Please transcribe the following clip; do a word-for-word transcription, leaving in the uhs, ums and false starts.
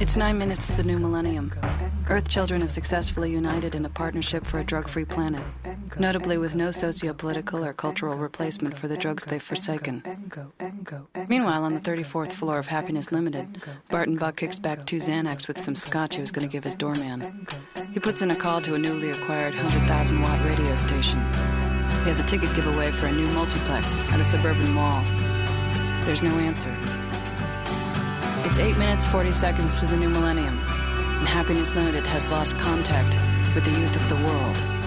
It's nine minutes to the new millennium. Earth children have successfully united in a partnership for a drug-free planet, notably with no socio-political or cultural replacement for the drugs they've forsaken. Meanwhile, on the thirty-fourth floor of Happiness Limited, Barton Buck kicks back two Xanax with some scotch he was going to give his doorman. He puts in a call to a newly acquired one hundred thousand watt radio station. He has a ticket giveaway for a new multiplex at a suburban mall. There's no answer. It's eight minutes, forty seconds to the new millennium, and Happiness Limited has lost contact with the youth of the world.